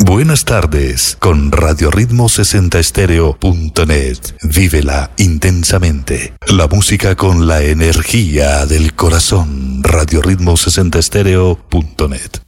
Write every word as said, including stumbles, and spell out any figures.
Buenas tardes con Radio Ritmo sesenta Estéreo punto net. Vívela intensamente. La música con la energía del corazón. Radio Ritmo sesenta Estéreo punto net.